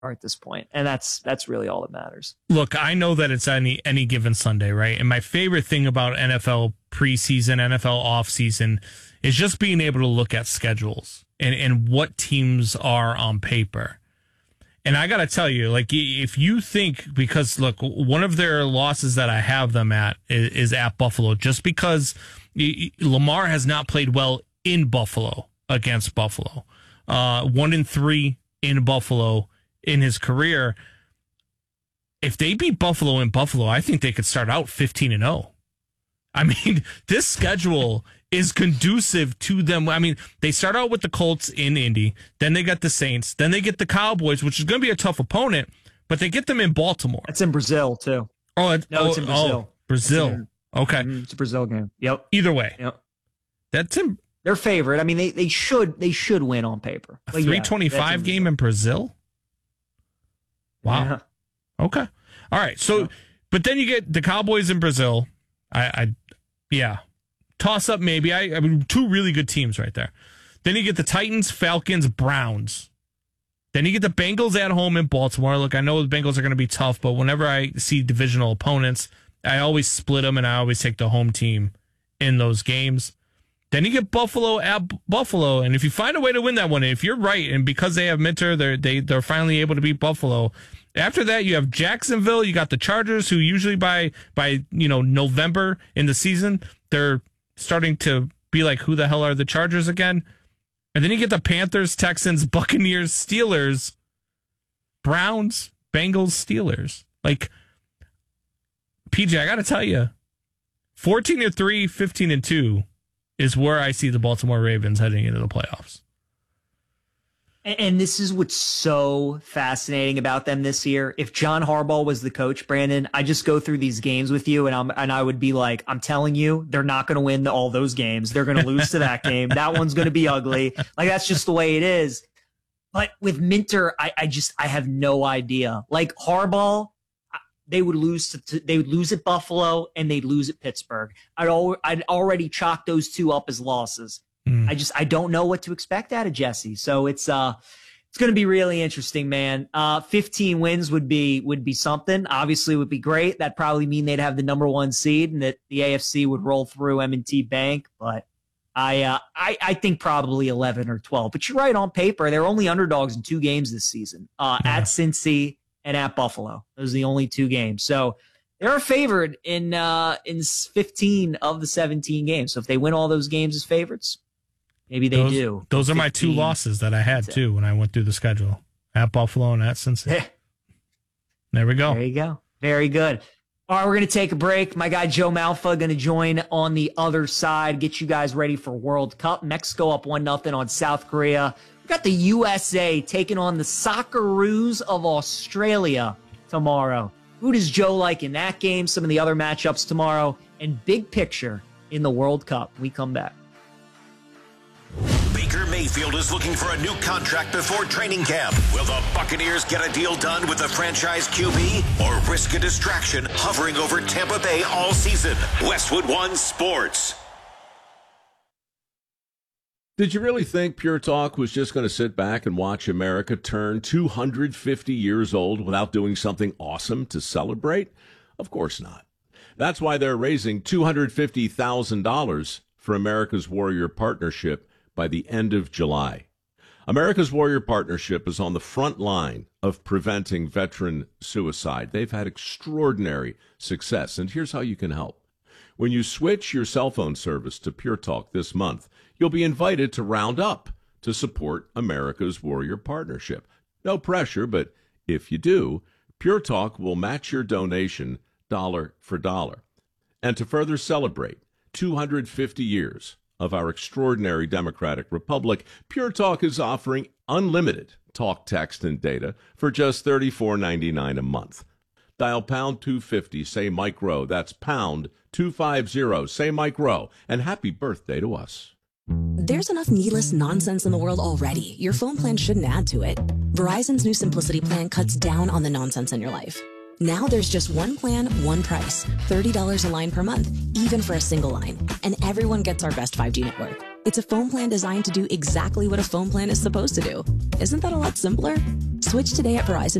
at this point, and that's really all that matters. Look, I know that it's any given Sunday, right? And my favorite thing about NFL preseason, NFL offseason is just being able to look at schedules and what teams are on paper. And I got to tell you, like, if you think, because look, one of their losses that I have them at is at Buffalo, just because Lamar has not played well in Buffalo against Buffalo. 1-3 in Buffalo in his career. If they beat Buffalo in Buffalo, I think they could start out 15-0. I mean, this schedule is conducive to them. I mean, they start out with the Colts in Indy, then they get the Saints, then they get the Cowboys, which is going to be a tough opponent, but they get them in Baltimore. It's in Brazil, too. It's in Brazil. Brazil. Okay. It's a Brazil game. Yep. Either way. Yep. That's in. They're favored. I mean, they should win on paper. A 325 game in Brazil? Wow. Yeah. Okay. All right. So, but then you get the Cowboys in Brazil. Yeah. Toss up maybe. I mean, two really good teams right there. Then you get the Titans, Falcons, Browns. Then you get the Bengals at home in Baltimore. Look, I know the Bengals are going to be tough, but whenever I see divisional opponents, I always split them and I always take the home team in those games. Then you get Buffalo at Buffalo, and if you find a way to win that one, if you're right, and because they have Minter, they're finally able to beat Buffalo. After that, you have Jacksonville. You got the Chargers, who usually by November in the season, they're starting to be like, who the hell are the Chargers again? And then you get the Panthers, Texans, Buccaneers, Steelers, Browns, Bengals, Steelers. Like, PJ, I got to tell you, 14-3, 15-2 is where I see the Baltimore Ravens heading into the playoffs. And this is what's so fascinating about them this year. If John Harbaugh was the coach, Brandon, I just go through these games with you, and I would be like, I'm telling you, they're not going to win all those games. They're going to lose to that game. That one's going to be ugly. Like, that's just the way it is. But with Minter, I have no idea. Like, Harbaugh, they would lose at Buffalo and they'd lose at Pittsburgh. I'd already chalked those two up as losses. I don't know what to expect out of Jesse. So it's going to be really interesting, man. 15 wins would be something. Obviously, would be great. That'd probably mean they'd have the number one seed and that the AFC would roll through M&T Bank. But I think probably 11 or 12. But you're right, on paper, they're only underdogs in 2 games this season. At Cincy and at Buffalo. Those are the only 2 games. So they're favored in 15 of the 17 games. So if they win all those games as favorites, maybe they do. Those are my 2 losses that I had, too, when I went through the schedule. At Buffalo and at Cincinnati. There we go. There you go. Very good. All right, we're going to take a break. My guy Joe Malfa going to join on the other side, get you guys ready for World Cup. Mexico up 1-0 on South Korea. We got the USA taking on the Socceroos of Australia tomorrow. Who does Joe like in that game? Some of the other matchups tomorrow, and big picture in the World Cup. We come back. Baker Mayfield is looking for a new contract before training camp. Will the Buccaneers get a deal done with the franchise QB or risk a distraction hovering over Tampa Bay all season? Westwood One Sports. Did you really think Pure Talk was just going to sit back and watch America turn 250 years old without doing something awesome to celebrate? Of course not. That's why they're raising $250,000 for America's Warrior Partnership by the end of July. America's Warrior Partnership is on the front line of preventing veteran suicide. They've had extraordinary success, and here's how you can help. When you switch your cell phone service to Pure Talk this month, you'll be invited to round up to support America's Warrior Partnership. No pressure, but if you do, Pure Talk will match your donation dollar for dollar. And to further celebrate 250 years of our extraordinary democratic republic, Pure Talk is offering unlimited talk, text, and data for just $34.99 a month. Dial pound 250, say Mike Rowe. That's pound 250, say Mike Rowe. And happy birthday to us. There's enough needless nonsense in the world already. Your phone plan shouldn't add to it. Verizon's new Simplicity plan cuts down on the nonsense in your life. Now there's just one plan, one price. $30 a line per month, even for a single line. And everyone gets our best 5G network. It's a phone plan designed to do exactly what a phone plan is supposed to do. Isn't that a lot simpler? Switch today at Verizon.